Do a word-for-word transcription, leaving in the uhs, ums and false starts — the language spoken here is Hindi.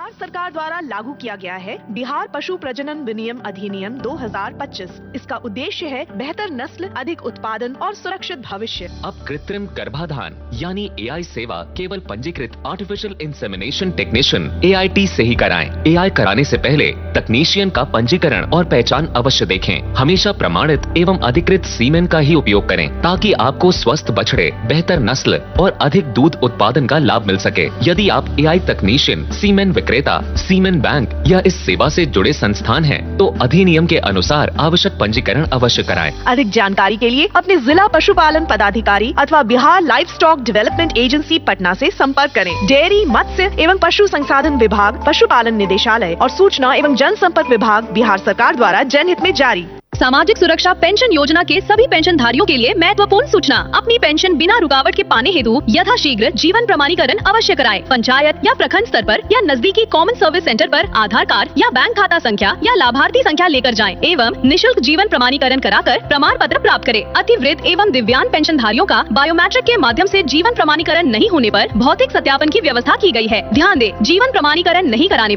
बिहार सरकार द्वारा लागू किया गया है बिहार पशु प्रजनन विनियम अधिनियम दो हज़ार पच्चीस। इसका उद्देश्य है बेहतर नस्ल, अधिक उत्पादन और सुरक्षित भविष्य। अब कृत्रिम गर्भाधान यानी ए आई सेवा केवल पंजीकृत artificial insemination technician A I T से ही कराएं। ए आई कराने से पहले तकनीशियन का पंजीकरण और पहचान अवश्य देखें। हमेशा प्रमाणित एवं अधिकृत सीमेन का ही उपयोग करें ताकि आपको स्वस्थ बछड़े, बेहतर नस्ल और अधिक दूध उत्पादन का लाभ मिल सके। यदि आप ए आई तकनीशियन, सीमेन विक्रेता, सीमेन बैंक या इस सेवा से जुड़े संस्थान हैं, तो अधिनियम के अनुसार आवश्यक पंजीकरण अवश्य कराएं। अधिक जानकारी के लिए अपने जिला पशुपालन पदाधिकारी अथवा Bihar life stock development agency Patna से संपर्क करें। डेयरी, मत्स्य एवं पशु संसाधन विभाग, पशुपालन निदेशालय और सूचना एवं जनसंपर्क विभाग बिहार सरकार द्वारा जनहित में जारी। सामाजिक सुरक्षा पेंशन योजना के सभी पेंशन धारियों के लिए महत्वपूर्ण सूचना। अपनी पेंशन बिना रुकावट के पाने हेतु यथाशीघ्र जीवन प्रमाणीकरण अवश्य कराएं। पंचायत या प्रखंड स्तर पर या नजदीकी कॉमन सर्विस सेंटर पर आधार कार्ड या बैंक खाता संख्या या लाभार्थी संख्या लेकर जाएं एवं निशुल्क जीवन प्रमाणीकरण कराकर प्रमाण पत्र प्राप्त करें। अतिवृद्ध एवं दिव्यांग पेंशन धारियों का बायोमेट्रिक के माध्यम से जीवन प्रमाणीकरण नहीं होने पर भौतिक सत्यापन की व्यवस्था की गई है। ध्यान दें, जीवन प्रमाणीकरण नहीं कराने